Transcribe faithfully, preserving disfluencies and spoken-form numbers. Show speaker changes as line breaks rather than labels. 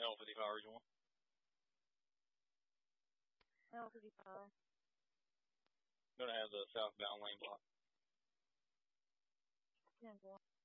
L fifty-five, region one.
L fifty-five.
Going to have the southbound lane block.
ten four.